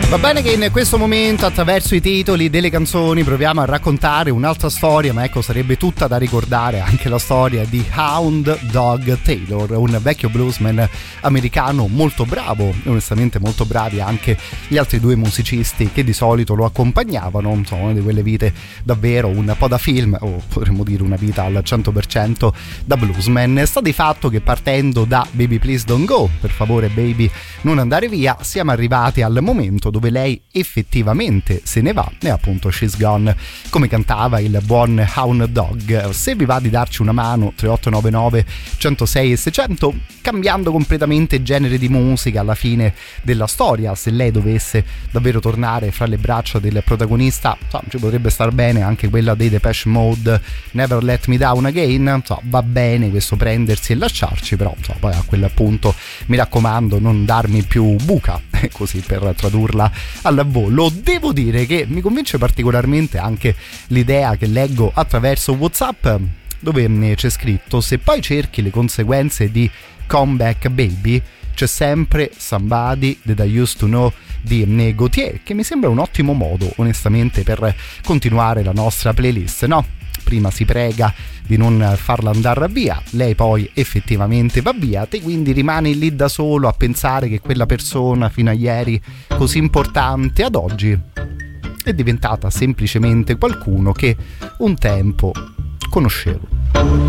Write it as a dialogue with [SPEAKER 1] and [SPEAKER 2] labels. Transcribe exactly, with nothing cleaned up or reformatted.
[SPEAKER 1] Va bene che in questo momento attraverso i titoli delle canzoni proviamo a raccontare un'altra storia, ma ecco, sarebbe tutta da ricordare anche la storia di Hound Dog Taylor, un vecchio bluesman americano molto bravo, e onestamente molto bravi anche gli altri due musicisti che di solito lo accompagnavano. Insomma, una di quelle vite davvero un po' da film, o potremmo dire una vita al cento per cento da bluesman. Sta di fatto che partendo da Baby Please Don't Go, per favore baby non andare via, siamo arrivati al momento dove lei effettivamente se ne va, e appunto She's Gone, come cantava il buon Hound Dog. Se vi va di darci una mano, tre otto nove nove centosei e seicento, cambiando completamente genere di musica alla fine della storia, se lei dovesse davvero tornare fra le braccia del protagonista, so, ci potrebbe star bene anche quella dei Depeche Mode, Never Let Me Down Again, so, va bene questo prendersi e lasciarci, però so, poi a quel punto mi raccomando non darmi più buca, così per tradurla al volo. Devo dire che mi convince particolarmente anche l'idea che leggo attraverso WhatsApp, dove c'è scritto: se poi cerchi le conseguenze di Comeback Baby, c'è sempre Somebody That I Used to Know di Gautier, che mi sembra un ottimo modo onestamente per continuare la nostra playlist, no? Prima si prega di non farla andare via, lei poi effettivamente va via, te quindi rimani lì da solo a pensare che quella persona fino a ieri così importante ad oggi è diventata semplicemente qualcuno che un tempo conoscevo.